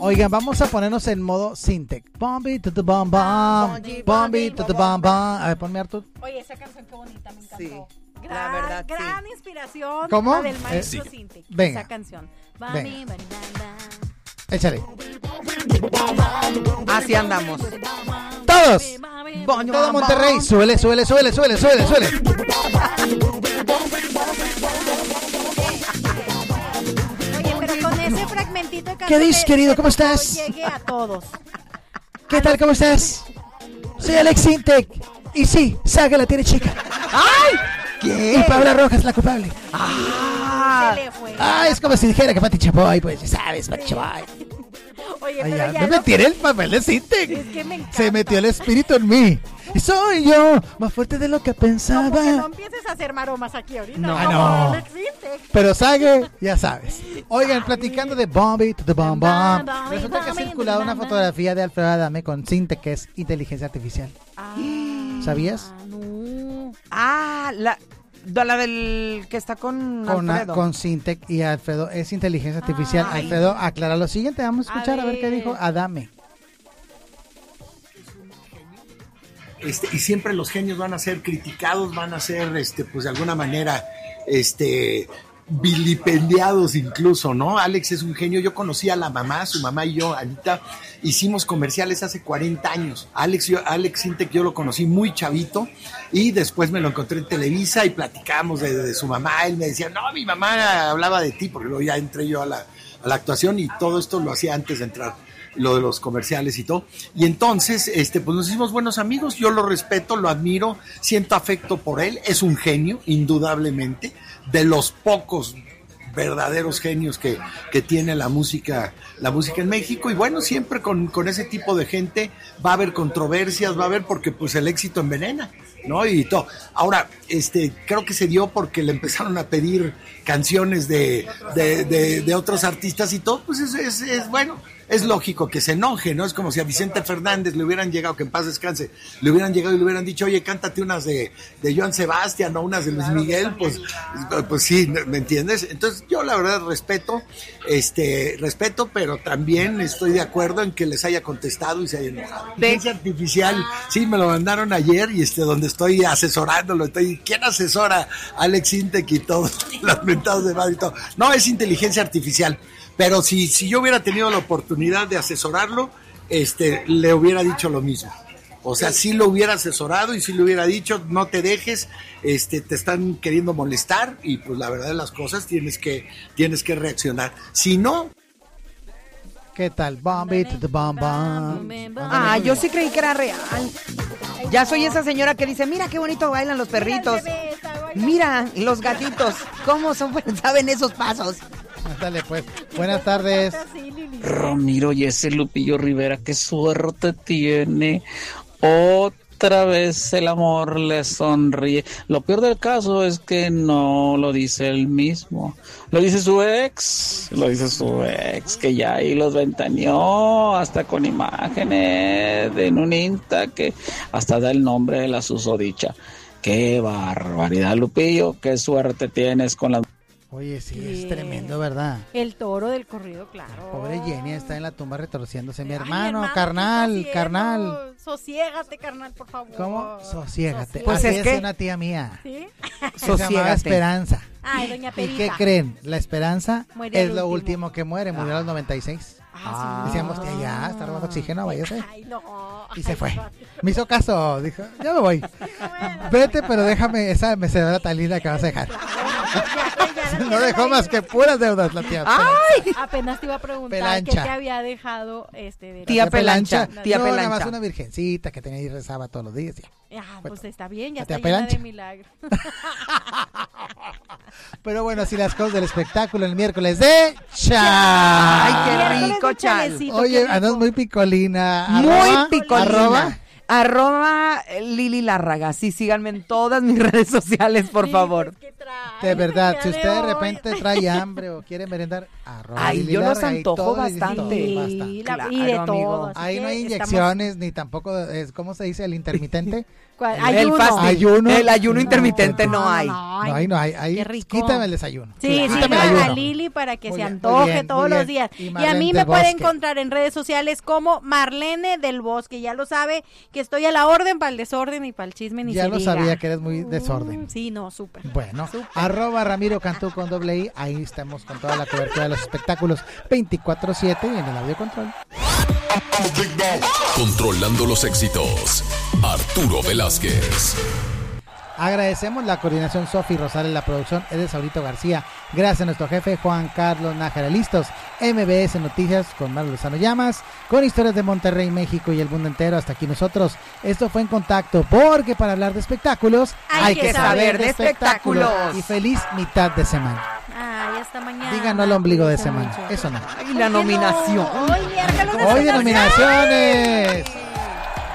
Oigan, vamos a ponernos en modo Syntec. Bombi, tutu, bom, bom. Bombi, tutu, bom, bom. A ver, ponme Artur. Oye, esa canción qué bonita, me encantó. Sí, Gran, la verdad, gran sí. inspiración. ¿Cómo? La del maestro Sí. Syntec. Venga. Esa canción. Venga. Échale. Así andamos. Todos. Boño, Todo bom, Monterrey. bom. Súbele, súbele, súbele, súbele, súbele, súbele. Oye, pero con ese fragmentito de canción. ¿Qué dices, querido? de ¿Cómo todo estás? Llegue a todos. ¿Qué tal? ¿Cómo estás? Soy Alex Syntec. Y sí, Saga la tiene chica. ¡Ay! Y ¿Qué? Paola Rojas es la culpable. Ah, Se le fue. Es como si dijera que Pati Chapoy, pues ya sabes, Pati Chapoy. Oye, Ay, pero ya, ya no me lo- tiene el papel de Syntec. Es que me encanta. Se metió el espíritu en mí. Y soy yo, más fuerte de lo que No, porque no pensaba. empieces a hacer maromas aquí ahorita. No. Ah, como no. Alex Syntec. Pero Sague, ya sabes. Oigan, platicando de Bombi, to the Bom Bom. Resulta que ha circulado una fotografía de Alfredo Adame con Syntec, que es inteligencia artificial. ¿Sabías? No. La del que está con Alfredo. Con Syntec y Alfredo es inteligencia artificial. Ay. Alfredo aclara lo siguiente. Vamos a escuchar a ver qué ver. dijo Adame. Y siempre los genios van a ser criticados, van a ser, pues de alguna manera, vilipendiados incluso, ¿no? Alex es un genio. Yo conocí a la mamá, su mamá y yo, Anita, hicimos comerciales hace 40 años. Alex Syntec yo lo conocí muy chavito y después me lo encontré en Televisa y platicamos de su mamá. Él me decía, no, mi mamá hablaba de ti, porque luego ya entré yo a la actuación y todo esto lo hacía antes de entrar, lo de los comerciales y todo. Y entonces, pues nos hicimos buenos amigos. Yo lo respeto, lo admiro, siento afecto por él. Es un genio, indudablemente, de los pocos verdaderos genios que tiene la música en México. Y bueno, siempre con ese tipo de gente va a haber controversias, va a haber, porque pues el éxito envenena, ¿no? Y todo. Ahora, creo que se dio porque le empezaron a pedir canciones de otros artistas y todo, pues es bueno. Es lógico que se enoje, ¿no? Es como si a Vicente Fernández le hubieran llegado, que en paz descanse, le hubieran llegado y le hubieran dicho, oye, cántate unas de Joan Sebastián o unas de Luis Miguel, pues sí, ¿me entiendes? Entonces yo la verdad respeto, pero también estoy de acuerdo en que les haya contestado y se haya enojado. Inteligencia artificial, sí, me lo mandaron ayer y donde estoy asesorándolo, ¿quién asesora a Alex Syntec y todos los mentados de madre y todo? No, es inteligencia artificial. Pero si yo hubiera tenido la oportunidad de asesorarlo, le hubiera dicho lo mismo. O sea, sí lo hubiera asesorado y sí le hubiera dicho, no te dejes, te están queriendo molestar y pues la verdad de las cosas tienes que reaccionar. Si no... ¿Qué tal? Bombi, to the Bom Bom. Yo sí creí que era real. Ya soy esa señora que dice, mira qué bonito bailan los perritos. Mira los gatitos, cómo saben esos pasos. Dale pues. Buenas tardes. Ramiro y ese Lupillo Rivera, qué suerte tiene. Otra vez el amor le sonríe. Lo peor del caso es que no lo dice él mismo. Lo dice su ex, que ya ahí los ventaneó, hasta con imágenes en un Insta que hasta da el nombre de la susodicha. Qué barbaridad, Lupillo, qué suerte tienes con las... Oye, sí, es tremendo, ¿verdad? El toro del corrido, claro. Pobre Jenny está en la tumba retorciéndose. Mi Ay, hermano, ¿qué carnal. estás haciendo? Sosiégate, carnal, por favor. ¿Cómo? Sosiégate. Pues Así es es que- una tía mía. ¿Sí? Se llamaba Sosiégate. Esperanza. Ay, doña ¿Y Perita. qué creen? La esperanza Muere es al lo último. último que muere. Murió a los 96. Ah, sí. Decíamos, tía, ya, está robando oxígeno, váyase. Ay, no. Y se Ay, fue. no. Me hizo caso. Dijo, ya me voy. Bueno, Vete, pero déjame esa mecedora tan linda que vas a dejar. ya No dejó más que puras deudas la tía. ¡Ay! Apenas te iba a preguntar Pelancha. qué te había dejado de Tía Pelancha, tía no, nada más Pelancha. una virgencita que tenía y rezaba todos los días. Ya. Pues está bien, ya ¿La está tía llena Pelancha? de milagros. Pero bueno, así las cosas del espectáculo el miércoles de Chal. Ay, qué Miércoles rico, de Chal. chalecito, Oye, qué rico. andas muy picolina. Muy picolina. Arroba. Lili Lárraga. Sí, síganme en todas mis redes sociales, por Sí, favor. pues, ¿qué traes? De verdad, El si día usted de hoy. repente trae hambre o quiere merendar, arroba Ay, Lili yo los Lárraga y antojo todo les dice bastante. todo, basta. Sí, y de Claro, amigo. todo. así Ahí no que hay estamos- inyecciones ni tampoco, ¿cómo se dice? El intermitente. Ayuno. El fasting. Ayuno. El ayuno intermitente no hay. No hay. Ahí Qué rico. quítame el desayuno. Sí, quítame el sigan ayuno. a Lili para que Muy se bien, antoje muy bien, todos muy los bien. días. Y Y a Marlene mí del me puede Bosque. encontrar en redes sociales como Marlene del Bosque. Ya lo sabe, que estoy a la orden para el desorden y para el chisme ni Ya se lo diga. sabía que eres muy desorden. Sí, no, súper. Bueno, @Ramiro Cantú con @I, ahí estamos con toda la cobertura de los espectáculos 24/7 y en el audio control. Controlando los éxitos, Arturo Velázquez. Agradecemos la coordinación Sofi Rosales, la producción es de Saurito García. Gracias a nuestro jefe Juan Carlos Nájera. Listos, MBS Noticias con Mario Lozano Llamas, con historias de Monterrey, México y el mundo entero. Hasta aquí nosotros. Esto fue En Contacto, porque para hablar de espectáculos Hay que saber de espectáculos. Y feliz mitad de semana. Ay, hasta mañana. Digan no al ombligo de Cuídense semana. mucho. Eso no. Ay, la nominación. Hoy miércoles de Hoy de espectáculos. nominaciones.